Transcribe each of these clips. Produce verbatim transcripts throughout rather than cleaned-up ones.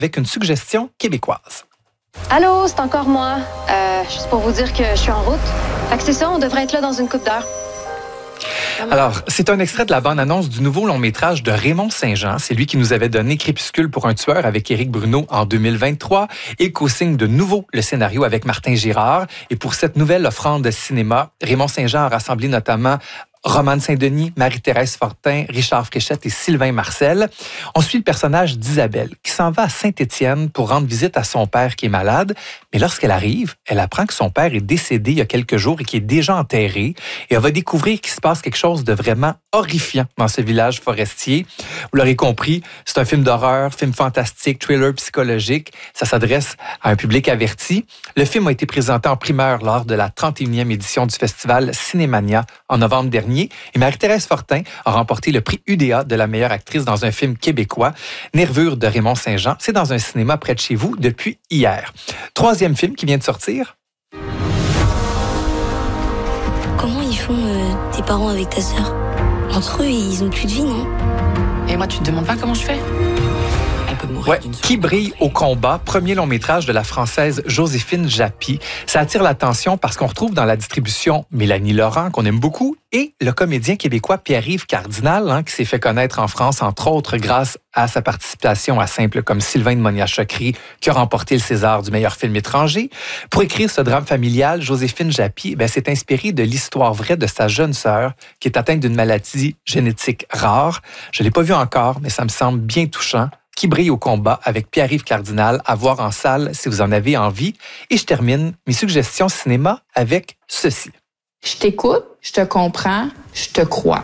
avec une suggestion québécoise. Allô, c'est encore moi. Euh, juste pour vous dire que je suis en route. Fait que c'est ça, on devrait être là dans une couple d'heures. Alors, c'est un extrait de la bande-annonce du nouveau long-métrage de Raymond Saint-Jean. C'est lui qui nous avait donné Crépuscule pour un tueur avec Éric Bruno en deux mille vingt-trois et co-signe de nouveau le scénario avec Martin Girard. Et pour cette nouvelle offrande de cinéma, Raymond Saint-Jean a rassemblé notamment Romane Saint-Denis, Marie-Thérèse Fortin, Richard Fréchette et Sylvain Marcel. On suit le personnage d'Isabelle qui s'en va à Saint-Étienne pour rendre visite à son père qui est malade. Mais lorsqu'elle arrive, elle apprend que son père est décédé il y a quelques jours et qu'il est déjà enterré. Et elle va découvrir qu'il se passe quelque chose de vraiment horrifiant dans ce village forestier. Vous l'aurez compris, c'est un film d'horreur, film fantastique, thriller psychologique. Ça s'adresse à un public averti. Le film a été présenté en primeur lors de la trente et unième édition du festival Cinémania en novembre dernier. Et Marie-Thérèse Fortin a remporté le prix U D A de la meilleure actrice dans un film québécois. Nervure de Raymond Saint-Jean, c'est dans un cinéma près de chez vous depuis hier. Troisième film qui vient de sortir. Comment ils font euh, tes parents avec ta sœur? Entre eux, ils ont plus de vie, non? Et moi, tu te demandes pas comment je fais? Ouais, Qui brille au combat, premier long métrage de la Française Joséphine Japy. Ça attire l'attention parce qu'on retrouve dans la distribution Mélanie Laurent, qu'on aime beaucoup, et le comédien québécois Pierre-Yves Cardinal, hein, qui s'est fait connaître en France, entre autres, grâce à sa participation à Simple comme Sylvain de Monia-Chokri, qui a remporté le César du meilleur film étranger. Pour écrire ce drame familial, Joséphine Japy ben, s'est inspirée de l'histoire vraie de sa jeune sœur, qui est atteinte d'une maladie génétique rare. Je ne l'ai pas vu encore, mais ça me semble bien touchant. Qui brille au combat avec Pierre-Yves Cardinal, à voir en salle si vous en avez envie. Et je termine mes suggestions cinéma avec ceci. Je t'écoute, je te comprends, je te crois.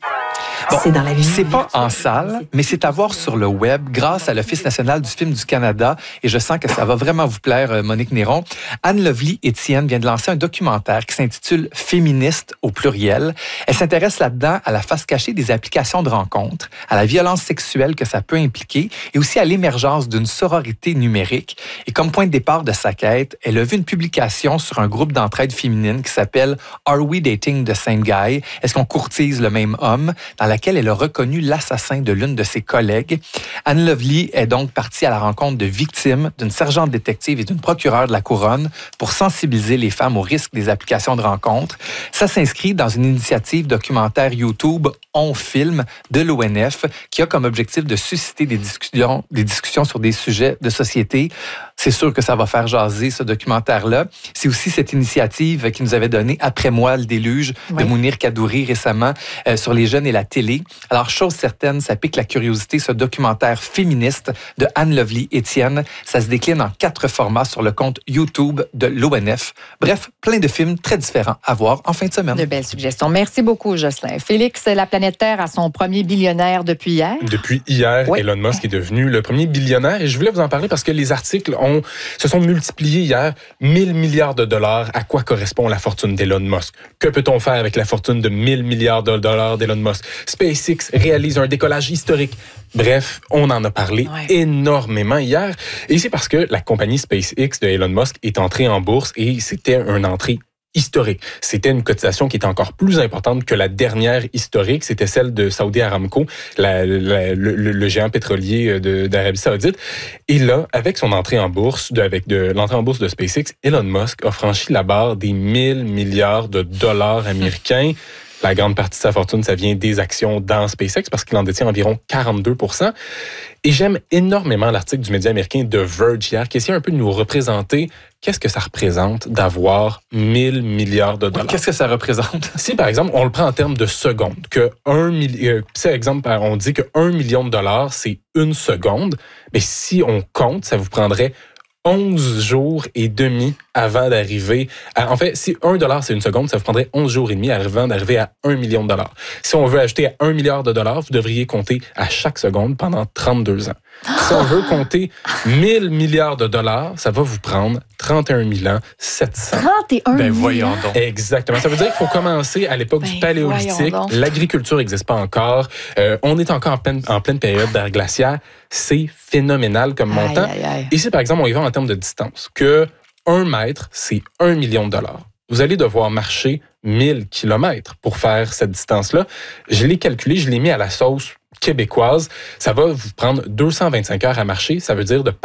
Bon, c'est dans la vie. C'est pas en salle, mais c'est à voir sur le web grâce à l'Office national du film du Canada. Et je sens que ça va vraiment vous plaire, Monique Néron. Anne-Lovely Étienne vient de lancer un documentaire qui s'intitule « Féministe » au pluriel. Elle s'intéresse là-dedans à la face cachée des applications de rencontres, à la violence sexuelle que ça peut impliquer et aussi à l'émergence d'une sororité numérique. Et comme point de départ de sa quête, elle a vu une publication sur un groupe d'entraide féminine qui s'appelle « Are we dating the same guy? Est-ce qu'on courtise le même homme? » dans laquelle elle a reconnu l'assassin de l'une de ses collègues. Anne-Lovely est donc partie à la rencontre de victimes, d'une sergente détective et d'une procureure de la Couronne pour sensibiliser les femmes au risque des applications de rencontres. Ça s'inscrit dans une initiative documentaire YouTube On Film de l'O N F qui a comme objectif de susciter des discussions, des discussions sur des sujets de société. C'est sûr que ça va faire jaser ce documentaire-là. C'est aussi cette initiative qui nous avait donné Après moi le déluge oui. de Mounir Kadouri récemment euh, sur les jeunes et la télé. Alors, chose certaine, ça pique la curiosité, ce documentaire féministe de Anne-Lovely Étienne. Ça se décline en quatre formats sur le compte YouTube de l'O N F. Bref, plein de films très différents à voir en fin de semaine. De belles suggestions. Merci beaucoup, Jocelyn. Félix, la planète Terre a son premier billionnaire depuis hier. Depuis hier, oui. Elon Musk est devenu le premier billionnaire. Et je voulais vous en parler parce que les articles ont, se sont multipliés hier. mille milliards de dollars. À quoi correspond la fortune d'Elon Musk? Que peut-on faire avec la fortune de mille milliards de dollars d'Elon Musk? SpaceX réalise un décollage historique. Bref, on en a parlé ouais. énormément hier. Et c'est parce que la compagnie SpaceX de Elon Musk est entrée en bourse et c'était une entrée historique. C'était une cotisation qui était encore plus importante que la dernière historique. C'était celle de Saudi Aramco, la, la, le, le géant pétrolier de, d'Arabie Saoudite. Et là, avec son entrée en bourse, de, avec de, l'entrée en bourse de SpaceX, Elon Musk a franchi la barre des mille milliards de dollars américains. La grande partie de sa fortune, ça vient des actions dans SpaceX parce qu'il en détient environ quarante-deux pour cent. Et j'aime énormément l'article du média américain The Verge hier qui essaie un peu de nous représenter qu'est-ce que ça représente d'avoir mille milliards de dollars. Qu'est-ce que ça représente? Si, par exemple, on le prend en termes de secondes, que un million, c'est exemple, on dit que un million de dollars, c'est une seconde, mais si on compte, ça vous prendrait onze jours et demi avant d'arriver à... En fait, si un dollar, c'est une seconde, ça vous prendrait onze jours et demi avant d'arriver à un million de dollars. Si on veut ajouter à un milliard de dollars, vous devriez compter à chaque seconde pendant trente-deux ans. Si on veut compter mille milliards de dollars, ça va vous prendre trente et un mille ans, sept cents. trente et un ben, mille voyons donc. Exactement. Ça veut dire qu'il faut commencer à l'époque ben, du Paléolithique. L'agriculture n'existe pas encore. Euh, on est encore en pleine, en pleine période d'ère glaciaire. C'est phénoménal comme montant. Aïe, aïe, aïe. Et si, par exemple, on y va en termes de distance, que un mètre, c'est un million de dollars. Vous allez devoir marcher mille kilomètres pour faire cette distance-là. Je l'ai calculé, je l'ai mis à la sauce québécoise. Ça va vous prendre deux cent vingt-cinq heures à marcher. Ça veut dire de